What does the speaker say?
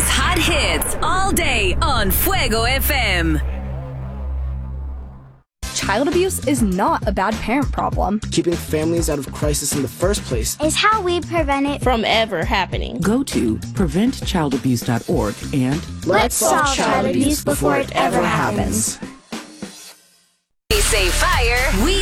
Today's hot hits all day on Fuego FM. Child abuse is not a bad parent problem. Keeping families out of crisis in the first place is how we prevent it from ever happening. Go to preventchildabuse.org and let's solve child abuse before it ever happens. We say fire, we